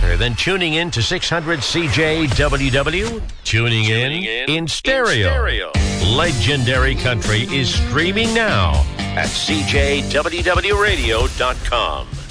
better than tuning in to 600 CJWW? Tuning in stereo. Legendary Country is streaming now at CJWWRadio.com.